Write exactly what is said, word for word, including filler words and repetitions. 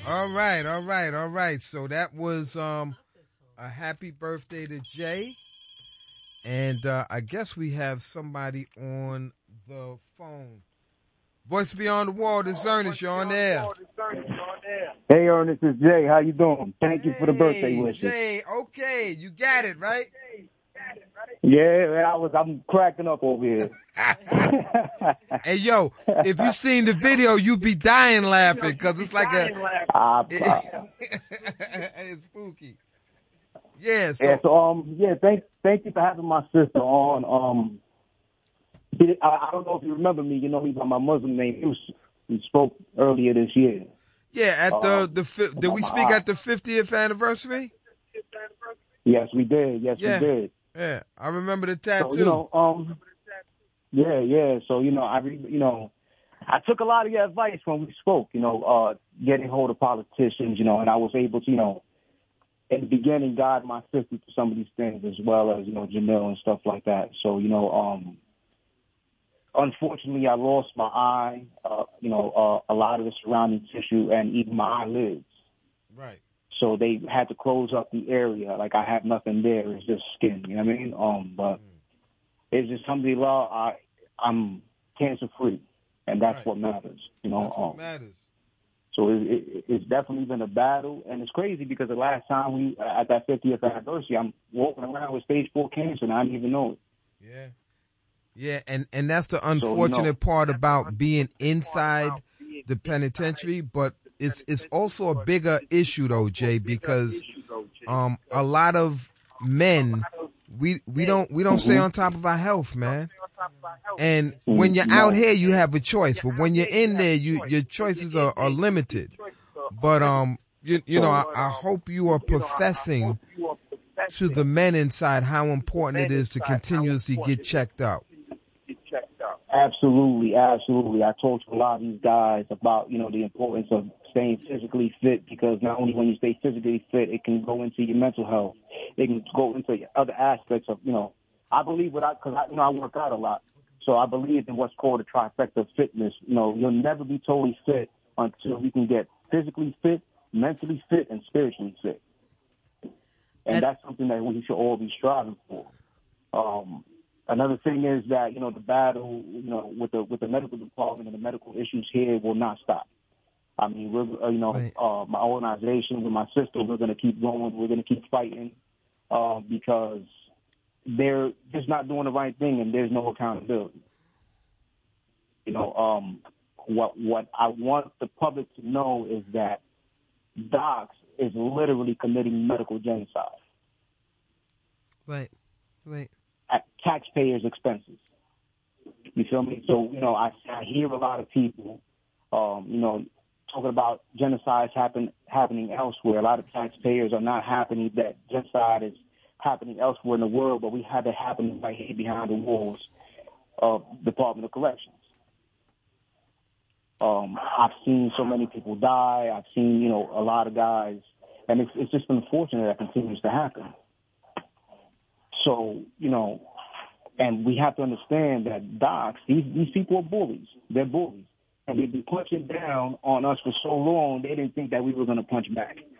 All right, all right, all right. So that was um a happy birthday to Jay. And uh, I guess we have somebody on the phone. Voice Beyond the Wall, this is Ernest, you're on there. Hey, Ernest, it's Jay. How you doing? Thank you for the birthday Hey, wishes. Jay, okay, you got it, right? Yeah, I was. I'm cracking up over here. Hey, yo, if you seen the video, you'd be dying laughing because it's like a... Uh, uh, it's spooky. Yeah, so... yeah, so, um, yeah, thank, thank you for having my sister on. Um, I, I don't know if you remember me. You know me by my Muslim name. He, was, he spoke earlier this year. Yeah, at the... Um, the fi- did we speak at the fiftieth anniversary? Yes, we did. Yes, Yeah. we did. Yeah, I remember the tattoo. So, you know, um, yeah, yeah. So, you know, I, you know, I took a lot of your advice when we spoke, you know, uh, getting hold of politicians, you know, and I was able to, you know, in the beginning, guide my sister to some of these things as well as, you know, Jamil and stuff like that. So, you know, um, unfortunately, I lost my eye, uh, you know, uh, a lot of the surrounding tissue and even my eyelids. Right. So they had to close up the area. Like I have nothing there. It's just skin. You know what I mean? Um, but mm. it's just alhamdulillah, I I'm cancer free, and that's right. what matters. You know, that's what um, matters. So it, it, it's definitely been a battle, and it's crazy because the last time we at that fiftieth anniversary, I'm walking around with stage four cancer, and I didn't even know it. Yeah, yeah, and and that's the unfortunate so, you know, part about being inside the penitentiary, but it's it's also a bigger issue though, Jay, because um a lot of men we we don't we don't stay on top of our health, man. And when you're out here, you have a choice, but when you're in there, you your choices are, are limited. But um, you you know, I, I hope you are professing to the men inside how important it is to continuously get checked out. Absolutely, absolutely. I told to a lot of these guys about, you know, the importance of staying physically fit, because not only when you stay physically fit, it can go into your mental health. It can go into other aspects of, you know, I believe what I, because I, you know, I work out a lot. So I believe in what's called a trifecta of fitness. You know, you'll never be totally fit until you can get physically fit, mentally fit, and spiritually fit. And that's something that we should all be striving for. Um, Another thing is that, you know, the battle, you know, with the with the medical department and the medical issues here will not stop. I mean, we're, uh, you know, right. uh, my organization with my sister, we're going to keep going. We're going to keep fighting uh, because they're just not doing the right thing and there's no accountability. You know, um, what what I want the public to know is that Docs is literally committing medical genocide. Right, right. At taxpayers' expenses. You feel me? So, you know, I, I hear a lot of people, um, you know, talking about genocides happen, happening elsewhere. A lot of taxpayers are not happy that genocide is happening elsewhere in the world, but we have it happening right here behind the walls of Department of Corrections. Um, I've seen so many people die. I've seen, you know, a lot of guys, and it's, it's just unfortunate that continues to happen. So, you know, and we have to understand that docs, these these people are bullies. They're bullies. And they've been punching down on us for so long, they didn't think that we were going to punch back.